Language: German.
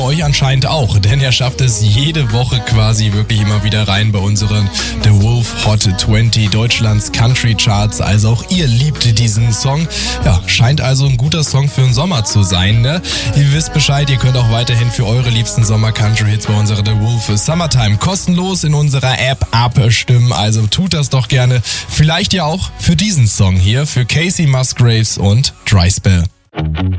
Euch anscheinend auch, denn er schafft es jede Woche quasi wirklich immer wieder rein bei unseren The Wolf Hot 20 Deutschlands Country Charts. Also auch ihr liebt diesen Song. Ja, scheint also ein guter Song für den Sommer zu sein, ne? Ihr wisst Bescheid, ihr könnt auch weiterhin für eure liebsten Sommer-Country-Hits bei unserer The Wolf Summertime kostenlos in unserer App abstimmen. Also tut das doch gerne. Vielleicht ja auch für diesen Song hier, für Casey Musgraves und Dry Spell.